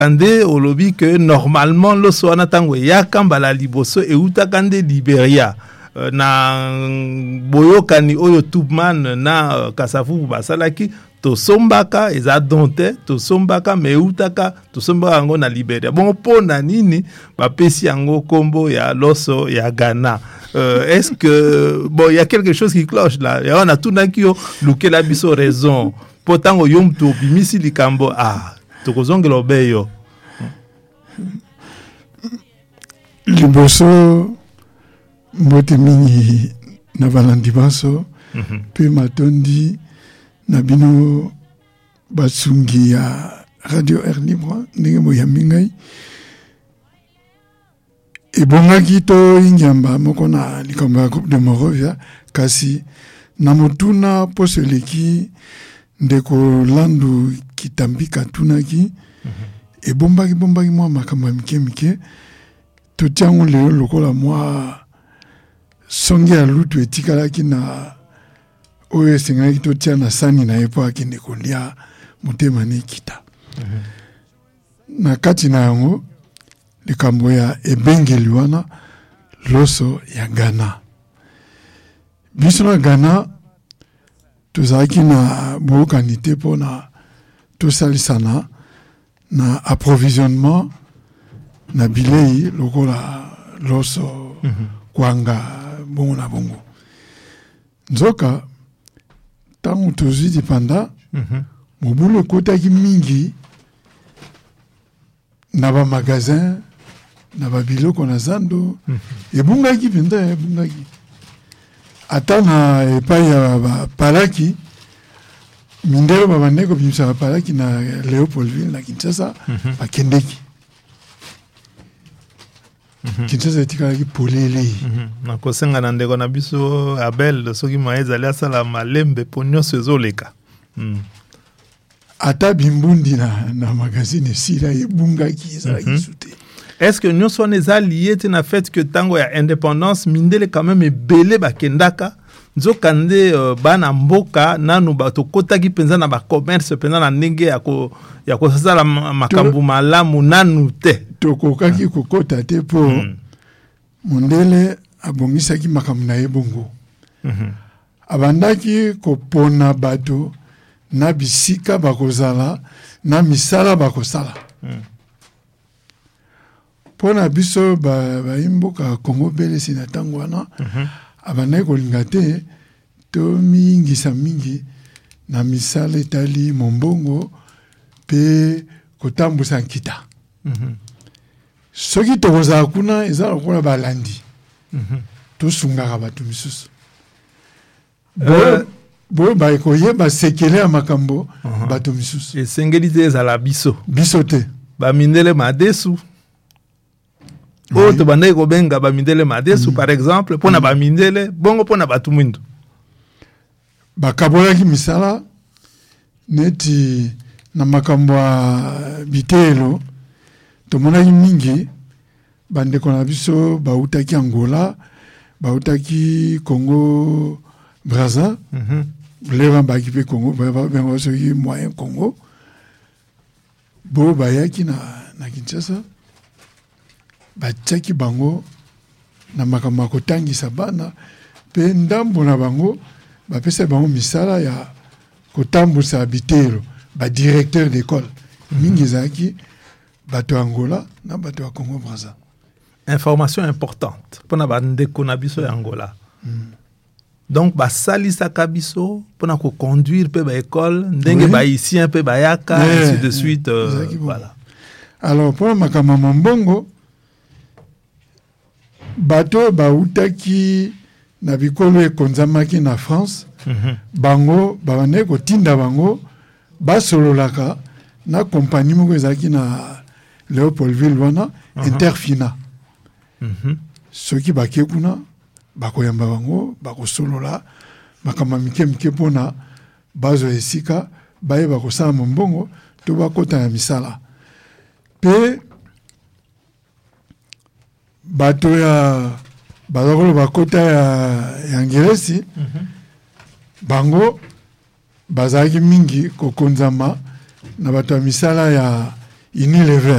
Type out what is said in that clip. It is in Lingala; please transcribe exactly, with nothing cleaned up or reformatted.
ande olobi que normalement lo soana tango ya kambala liboso e utakande Liberia uh, na boyokani oyo Tubman na uh, Kasavubu basalaki to sombaka eza donte to sombaka me utaka to sombaka yango na Liberia. Bon pona nini bapesi yango kombo ya loso ya Ghana. Euh, est-ce que bon il y a quelque chose qui cloche là. Et on a tout naki yo luke la biso raison. Potango yom to bimisi likambo ah tokozongela obeyo. Liboso mbote mingi na balandi baso pe matondi na bino basungi ya Radio Air Libre ndenge moya mingai ebongaki to inyamba moko na likambo ya Groupe de Morovia kasi na motuna poseleki ndeko landu kitambika tunaki mm-hmm. ebombaki bombaki mwa makambo ya mike mike totiango lelo lokola mwa songe ya lutu etikalaki na oyo esengaki totia na sani na ye po akende kolia motema ne kita mm-hmm. na kati na yango likambo ya ebengeli wana loso ya Ghana biso na Ghana tozalaki na boyokani te mpo na tosalisana na approvisionnement na bilei lokola loso mm-hmm. kwanga bongo na bongo nzoka tango tozwi dipanda mm-hmm. mobulu ekotaki mingi na ba magasin na ba biloko na zando mm-hmm. ebungaki penda ebungaki ata na epai ya palaki mindelo babandeko bimisa palaki na Leopoldville na Kinshasa mm-hmm. akendeki mm-hmm. Kinshasa etikalaki polele mm-hmm. na kosenga na ndeko na biso Abel soki maeza ali asala malembe po nyonso ezoleka mm. ata bimbundi na, na magazine sila ebungaki ezalaki mm-hmm. sute. Est-ce que nous sommes liés à la fait que tango ya indépendance mindele quand même belé bakendaka nzokande uh, bana mboka nanu bato kotaki penza na ba commerce penza na ndenge ya ko ya ko sala makambu malamu nanu te tokokaki kokota te po mm. mondele abongisaki makambu na ebongo mm-hmm. abandaki kopona bato na bisika bakozala na misala bakosala mm. pona biso ba ba imboka Congo belesi na tango wana mm-hmm. abandaki kolinga te to mingisa mingi na misala etali mombongo pe kotambusa nkita mm-hmm. soki tokozala kuna eza lokola balandi mm-hmm. tosungaka bato misusu uh, bo ba ekoyeba sekele ya makambo uh-huh. bato misusu esengeli te ezala biso biso te bamindele madesu o to bandai ko benga ba mindele madesu mm. par exemple pona mm. ba mindele bongo pona batu mwindo bakabola ki misala neti na makambo bitelo to mona mingi bande kona biso bautaki Angola bautaki Congo Brazza mhm mm leva baki pe Congo ba bengo so yi moyen Congo bo bayaki na na Kinshasa batiaki bango na makambo kotangisa bana pe ndambo na bango bapesa bango misala ya kotambusa bitelo ba directeur d'école mm-hmm. mingi zaki bato Angola na bato ya Congo Brazza. Information importante pona bandeko na biso ya Angola mm. donc ba salisa kabiso pona ko conduire pe ba école ndenge oui. ba haïtien pe ba yaka yeah. ainsi de suite euh, voilà. Alors pour makambo mbongo bato bautaki na bikolo ekonzamaki na France mm-hmm. bango babane kotinda bango basololaka na kompani moko ezalaki na Leopoldville wana uh-huh. Interfina mm-hmm. soki bakie kuna bakoyamba bango bakosolola makambo mike mike mpona bazo esika bayeba kosala mbongo to bakota na misala pe bato ya bazakolo bakota ya, ya Ngeresi mm-hmm. bango bazalaki mingi kokonzama na bato ya misala ya Unilever